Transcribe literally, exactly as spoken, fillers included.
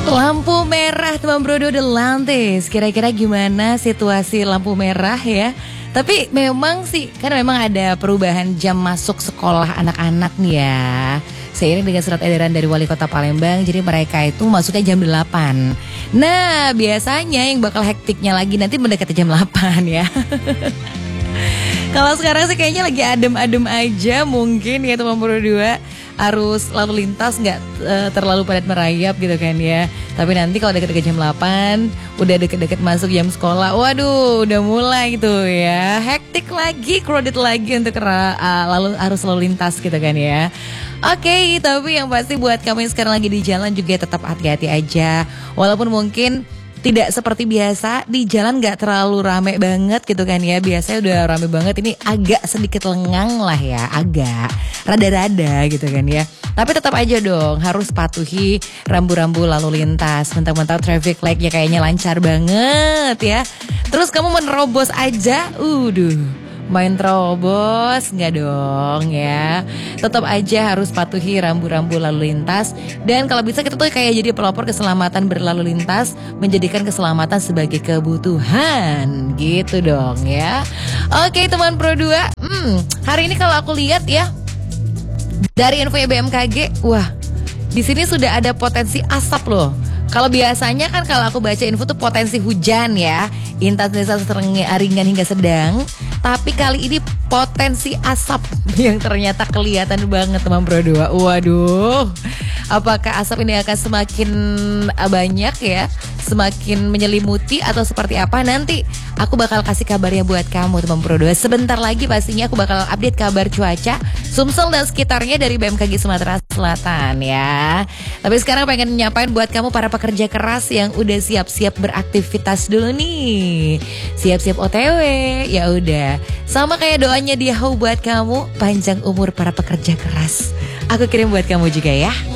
Lampu merah teman Brodo de Lantis. Kira-kira gimana situasi lampu merah ya? Tapi memang sih, kan memang ada perubahan jam masuk sekolah anak-anak nih ya. Seiring dengan surat edaran dari Wali Kota Palembang, jadi mereka itu masuknya jam delapan. Nah, biasanya yang bakal hektiknya lagi nanti mendekati jam delapan ya. Kalau sekarang sih kayaknya lagi adem-adem aja mungkin ya teman berdua. Arus lalu lintas nggak uh, terlalu padat merayap gitu kan ya. Tapi nanti kalau deket-deket jam delapan, udah deket-deket masuk jam sekolah, waduh udah mulai tuh ya. Hektik lagi, crowded lagi untuk uh, lalu arus lalu lintas gitu kan ya. Oke, okay, tapi yang pasti buat kamu yang sekarang lagi di jalan juga tetap hati-hati aja. Walaupun mungkin tidak seperti biasa, di jalan gak terlalu rame banget gitu kan ya. Biasanya udah rame banget, ini agak sedikit lengang lah ya. Agak, rada-rada gitu kan ya. Tapi tetap aja dong, harus patuhi rambu-rambu lalu lintas. Mentang-mentang traffic light-nya kayaknya lancar banget ya. Terus kamu menerobos aja, uduh. Main terobos, nggak dong ya. Tetap aja harus patuhi rambu-rambu lalu lintas. Dan kalau bisa kita tuh kayak jadi pelopor keselamatan berlalu lintas, menjadikan keselamatan sebagai kebutuhan. Gitu dong ya. Oke teman Pro dua, hmm, hari ini kalau aku lihat ya, dari info B M K G, wah di sini sudah ada potensi asap loh. Kalau biasanya kan kalau aku baca info tuh potensi hujan ya, intensitas ringan hingga sedang. Tapi kali ini potensi asap yang ternyata kelihatan banget teman Pro dua. Waduh, apakah asap ini akan semakin banyak ya, semakin menyelimuti atau seperti apa? Nanti aku bakal kasih kabarnya buat kamu teman Pro dua. Sebentar lagi pastinya aku bakal update kabar cuaca Sumsel dan sekitarnya dari B M K G Sumatera Selatan ya. Tapi sekarang pengen nyapain buat kamu para pekerja keras yang udah siap-siap beraktivitas dulu nih. Siap-siap O T W, ya udah. Sama kayak doanya Diahu buat kamu, panjang umur para pekerja keras. Aku kirim buat kamu juga ya.